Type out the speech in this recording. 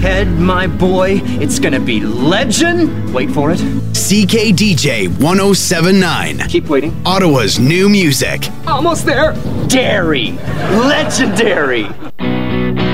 Ted, my boy, it's gonna be legend. Wait for it. CKDJ 1079. Keep waiting. Ottawa's new music. Almost there. Dairy. Legendary.